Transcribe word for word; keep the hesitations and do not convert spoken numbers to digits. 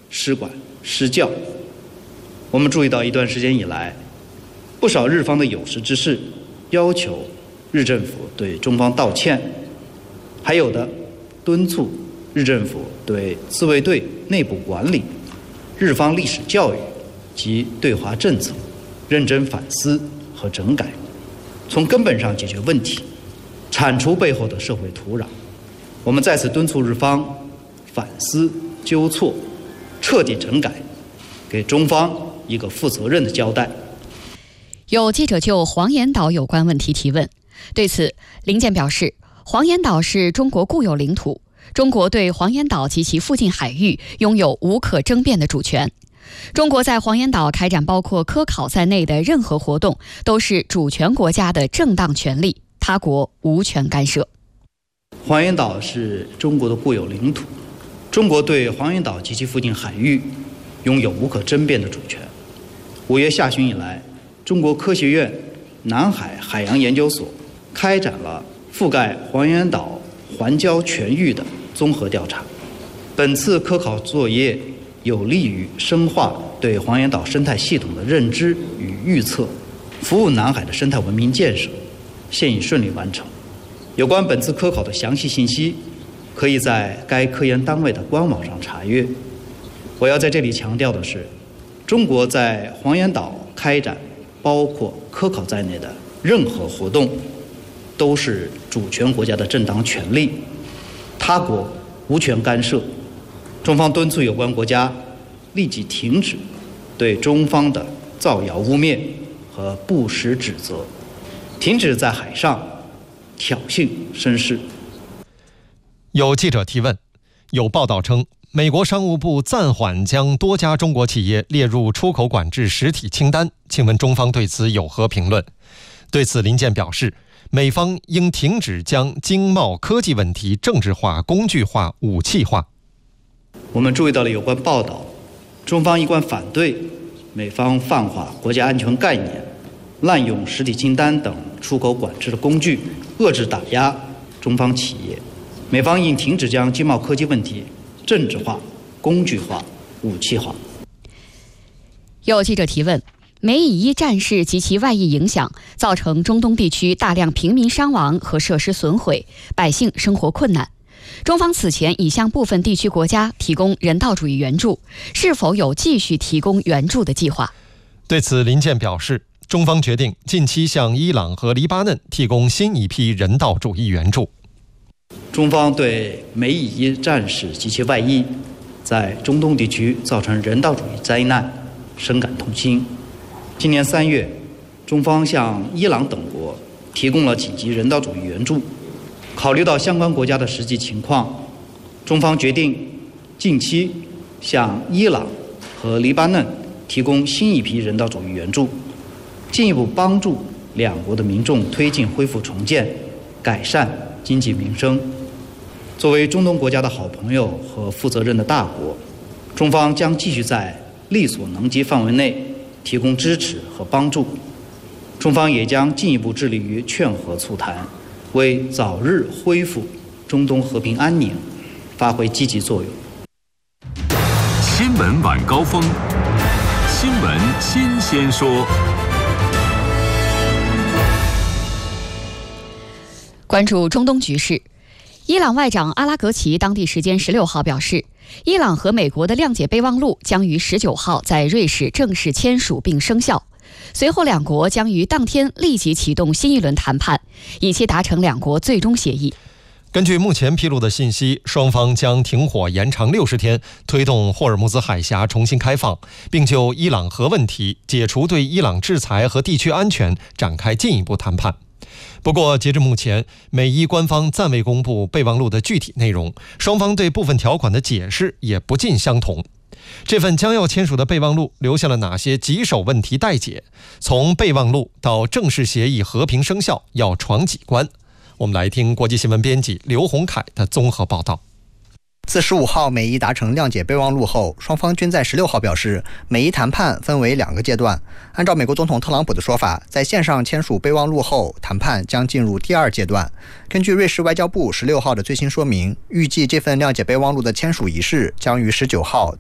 失管失教。我们注意到一段时间以来，不少日方的有识之士要求日政府对中方道歉，还有的敦促日政府对自卫队内部管理、日方历史教育及对华政策认真反思和整改，从根本上解决问题，铲除背后的社会土壤。我们再次敦促日方反思纠错，彻底整改，给中方一个负责任的交代。 有记者就黄岩岛有关问题提问，对此林健表示，黄岩岛是中国固有领土，中国对黄岩岛及其附近海域拥有无可争辩的主权。中国在黄岩岛开展包括科考在内的任何活动，都是主权国家的正当权利，他国无权干涉。 黄岩岛是中国的固有领土，中国对黄岩岛及其附近海域拥有无可争辩的主权。五月下旬以来，中国科学院南海海洋研究所开展了覆盖黄岩岛环礁全域的综合调查。本次科考作业有利于深化对黄岩岛生态系统的认知与预测，服务南海的生态文明建设，现已顺利完成。有关本次科考的详细信息，可以在该科研单位的官网上查阅。我要在这里强调的是，中国在黄岩岛开展包括科考在内的任何活动，都是主权国家的正当权利，他国无权干涉。中方敦促有关国家立即停止对中方的造谣污蔑和不实指责，停止在海上挑衅生事。 有记者提问，有报道称，美国商务部暂缓将多家中国企业列入出口管制实体清单，请问中方对此有何评论？对此，林健表示，美方应停止将经贸科技问题政治化、工具化、武器化。 我们注意到了有关报道，中方一贯反对美方泛化国家安全概念，滥用实体清单等出口管制的工具，遏制打压中方企业。美方应停止将经贸科技问题政治化、工具化、武器化。 有记者提问，美以伊战事及其外溢影响，造成中东地区大量平民伤亡和设施损毁，百姓生活困难。中方此前已向部分地区国家提供人道主义援助，是否有继续提供援助的计划？ 对此，林健表示，中方决定近期向伊朗和黎巴嫩提供新一批人道主义援助。 中方对美以伊战事及其外溢在中东地区造成人道主义灾难深感痛心。今年三月，中方向伊朗等国提供了紧急人道主义援助。考虑到相关国家的实际情况，中方决定近期向伊朗和黎巴嫩提供新一批人道主义援助，进一步帮助两国的民众推进恢复重建，改善经济民生。作为中东国家的好朋友和负责任的大国，中方将继续在力所能及范围内提供支持和帮助。中方也将进一步致力于劝和促谈，为早日恢复中东和平安宁发挥积极作用。 新闻晚高峰，新闻新鲜说。 关注中东局势，伊朗外长阿拉格齐当地时间十六号表示，伊朗和美国的谅解备忘录将于十九号在瑞士正式签署并生效。随后两国将于当天立即启动新一轮谈判，以期达成两国最终协议。 根据目前披露的信息，双方将停火延长六十天，推动霍尔木兹海峡重新开放，并就伊朗核问题、解除对伊朗制裁和地区安全展开进一步谈判。不过，截至目前，美伊官方暂未公布备忘录的具体内容，双方对部分条款的解释也不尽相同。这份将要签署的备忘录留下了哪些棘手问题待解？从备忘录到正式协议和平生效，要闯几关？我们来听国际新闻编辑刘洪凯的综合报道。 自十五号美伊达成谅解备忘录后，双方均在十六号表示，美伊谈判分为两个阶段。按照美国总统特朗普的说法，在线上签署备忘录后，谈判将进入第二阶段。根据瑞士外交部十六号的最新说明，预计这份谅解备忘录的签署仪式将于十九号